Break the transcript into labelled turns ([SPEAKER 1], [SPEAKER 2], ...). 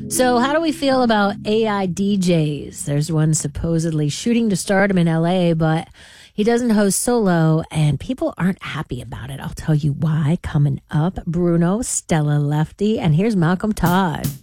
[SPEAKER 1] So how do we feel about AI DJs? There's one supposedly shooting to stardom in LA, but he doesn't host solo, and people aren't happy about it. I'll tell you why coming up. Bruno, Stella Lefty, and here's Malcolm Todd.